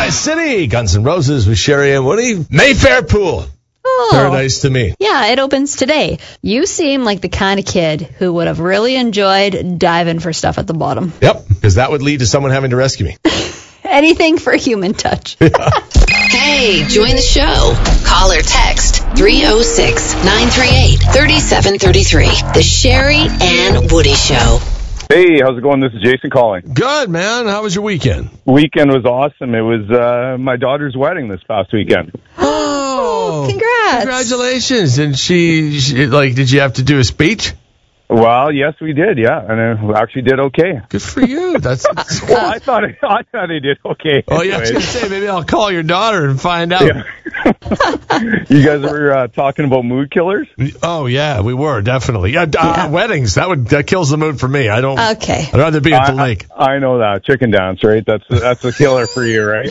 Paradise City, Guns N' Roses with Sherry and Woody. Mayfair Pool. Oh. Paradise to me. Yeah, it opens today. You seem like the kind of kid who would have really enjoyed diving for stuff at the bottom. Yep, because that would lead to someone having to rescue me. Anything for human touch. Hey, join the show. Call or text 306-938-3733. The Sherry and Woody Show. Hey, how's it going? This is Jason calling. Good, man. How was your weekend? Weekend was awesome. It was my daughter's wedding this past weekend. Oh, congrats. Congratulations. And she did you have to do a speech? Well, yes, we did, yeah, and I actually did okay. Good for you. That's well, I thought I did okay. Oh, yeah, I was going to say, maybe I'll call your daughter and find out. Yeah. You guys were talking about mood killers? Oh, yeah, we were, definitely. Weddings, that kills the mood for me. Okay. I'd rather be at the lake. I know that. Chicken dance, right? That's a killer for you, right?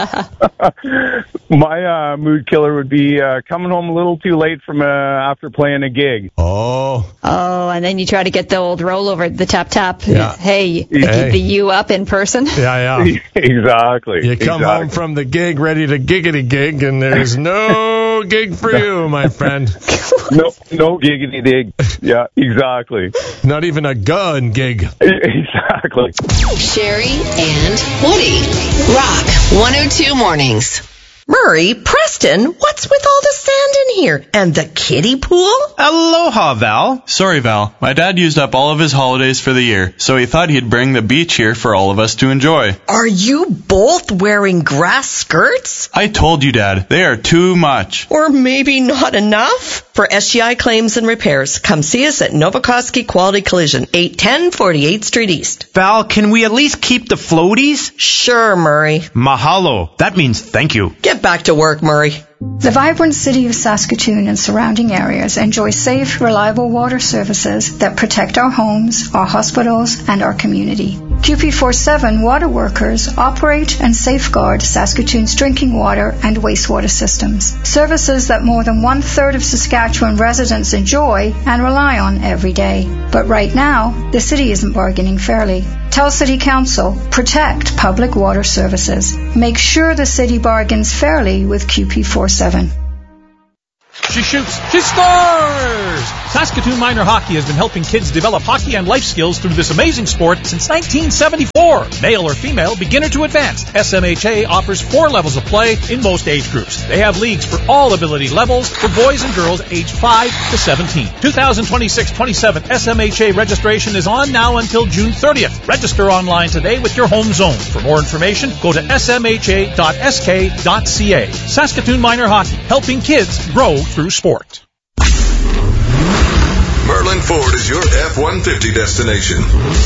My mood killer would be coming home a little too late from after playing a gig. Oh, and then you try to get the old rollover, the tap. Yeah. Hey, the you up in person. Yeah. Exactly. You come home from the gig ready to giggity gig, and there's no gig for you, my friend. No giggity dig. Yeah, exactly. Not even a gun gig. Exactly. Sherry and Woody. Rock 102 Mornings. Murray, Preston, what's with all the sand in here? And the kiddie pool? Aloha, Val. Sorry, Val. My dad used up all of his holidays for the year, so he thought he'd bring the beach here for all of us to enjoy. Are you both wearing grass skirts? I told you, Dad. They are too much. Or maybe not enough? For SGI claims and repairs, come see us at Novokoski Quality Collision, 810 48th Street East. Val, can we at least keep the floaties? Sure, Murray. Mahalo. That means thank you. Get back to work, Murray. The vibrant city of Saskatoon and surrounding areas enjoy safe, reliable water services that protect our homes, our hospitals, and our community. QP47 water workers operate and safeguard Saskatoon's drinking water and wastewater systems, services that more than 1/3 of Saskatchewan residents enjoy and rely on every day. But right now, the city isn't bargaining fairly. Tell City Council, protect public water services. Make sure the city bargains fairly with QP47. She shoots. She scores! Saskatoon Minor Hockey has been helping kids develop hockey and life skills through this amazing sport since 1974. Male or female, beginner to advanced. SMHA offers 4 levels of play in most age groups. They have leagues for all ability levels for boys and girls aged 5 to 17. 2026-27 SMHA registration is on now until June 30th. Register online today with your home zone. For more information, go to smha.sk.ca. Saskatoon Minor Hockey, helping kids grow through sport. Merlin Ford is your F-150 destination.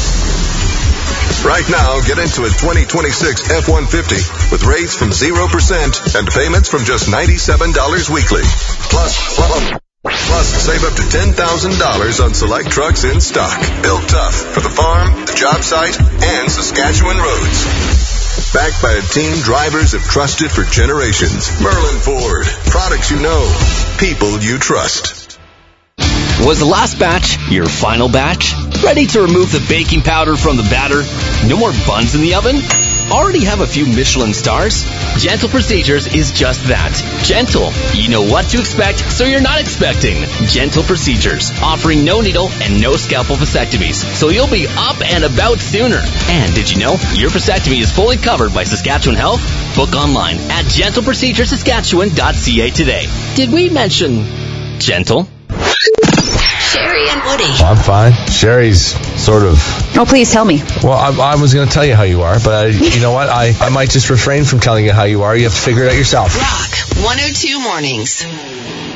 Right now, get into a 2026 F-150 with rates from 0% and payments from just $97 weekly. Plus, save up to $10,000 on select trucks in stock. Built tough for the farm, the job site, and Saskatchewan roads. Backed by a team drivers have trusted for generations. Merlin Ford. Products you know. People you trust. Was the last batch your final batch? Ready to remove the baking powder from the batter? No more buns in the oven? Already have a few Michelin stars? Gentle Procedures is just that. Gentle. You know what to expect, so you're not expecting. Gentle Procedures, offering no needle and no scalpel vasectomies, so you'll be up and about sooner. And did you know your vasectomy is fully covered by Saskatchewan Health? Book online at gentleproceduresaskatchewan.ca today. Did we mention gentle? Sherry and Woody. I'm fine. Sherry's sort of... Oh, please tell me. Well, I was going to tell you how you are, but you know what? I might just refrain from telling you how you are. You have to figure it out yourself. Rock 102 Mornings.